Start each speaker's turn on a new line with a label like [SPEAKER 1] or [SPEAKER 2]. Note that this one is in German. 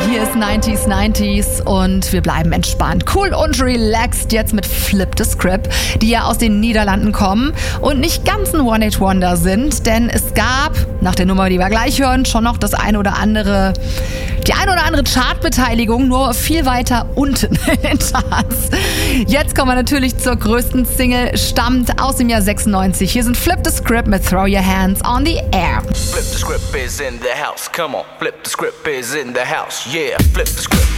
[SPEAKER 1] Hier ist 90s und wir bleiben entspannt, cool und relaxed jetzt mit Flip the Script, die ja aus den Niederlanden kommen und nicht ganz ein One-Hit-Wonder sind, denn es gab, nach der Nummer, die wir gleich hören, schon noch die eine oder andere Chartbeteiligung, nur viel weiter unten in den Charts. Jetzt kommen wir natürlich zur größten Single, stammt aus dem Jahr 96. Hier sind Flip the Script mit Throw Your Hands on the Air.
[SPEAKER 2] Flip the script is in the house, come on. Flip the script is in the house, yeah. Flip the script.